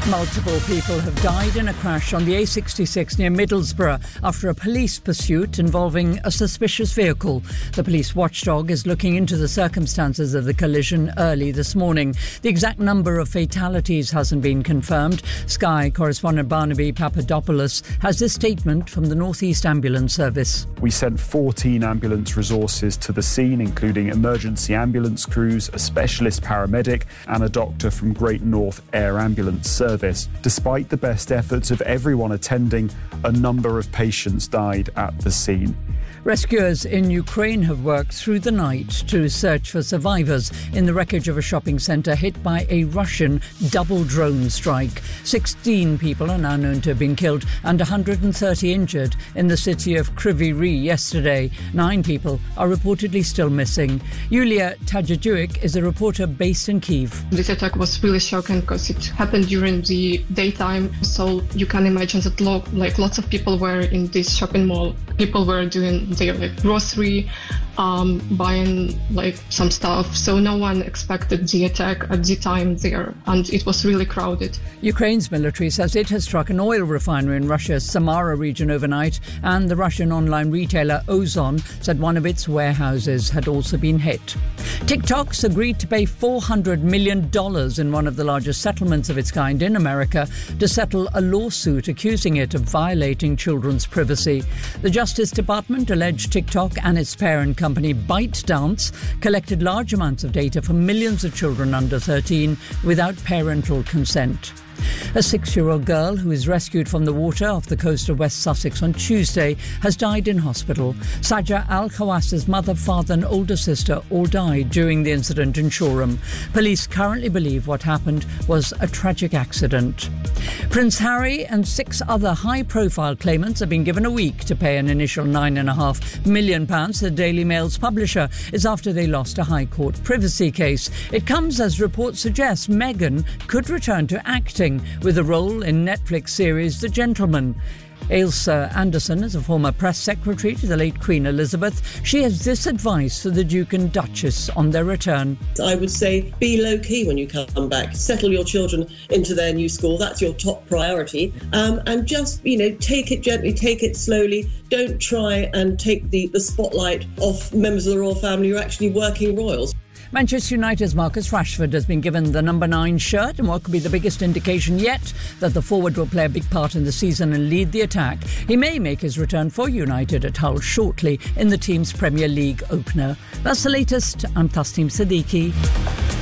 Multiple people have died in a crash on the A66 near Middlesbrough after a police pursuit involving a suspicious vehicle. The police watchdog is looking into the circumstances of the collision early this morning. The exact number of fatalities hasn't been confirmed. Sky correspondent Barnaby Papadopoulos has this statement from the North East Ambulance Service. We sent 14 ambulance resources to the scene, including emergency ambulance crews, a specialist paramedic and a doctor from Great North Air Ambulance Service. Despite the best efforts of everyone attending, a number of patients died at the scene. Rescuers in Ukraine have worked through the night to search for survivors in the wreckage of a shopping centre hit by a Russian double drone strike. 16 people are now known to have been killed and 130 injured in the city of Kryvyi Rih yesterday. 9 people are reportedly still missing. Yulia Tajajuik is a reporter based in Kyiv. This attack was really shocking because it happened during the daytime, so you can imagine that lots of people were in this shopping mall. People were doing their grocery, buying some stuff, so no one expected the attack at the time there, and it was really crowded. Ukraine's military says it has struck an oil refinery in Russia's Samara region overnight, and the Russian online retailer Ozon said one of its warehouses had also been hit. TikTok's agreed to pay $400 million in one of the largest settlements of its kind in America to settle a lawsuit accusing it of violating children's privacy. The Justice Department alleged TikTok and its parent company ByteDance collected large amounts of data from millions of children under 13 without parental consent. A 6-year-old girl who was rescued from the water off the coast of West Sussex on Tuesday has died in hospital. Saja Al-Khawas's mother, father and older sister all died during the incident in Shoreham. Police currently believe what happened was a tragic accident. Prince Harry and 6 other high-profile claimants have been given a week to pay an initial £9.5 million to the Daily Mail's publisher. It's after they lost a High Court privacy case. It comes as reports suggest Meghan could return to acting with a role in Netflix series The Gentleman. Ailsa Anderson is a former press secretary to the late Queen Elizabeth. She has this advice for the Duke and Duchess on their return. I would say be low-key when you come back. Settle your children into their new school. That's your top priority. And just, take it gently, take it slowly. Don't try and take the spotlight off members of the royal family. You're actually working royals. Manchester United's Marcus Rashford has been given the number 9 shirt in what could be the biggest indication yet that the forward will play a big part in the season and lead the attack. He may make his return for United at Hull shortly in the team's Premier League opener. That's the latest. I'm Tasneem Siddiqui.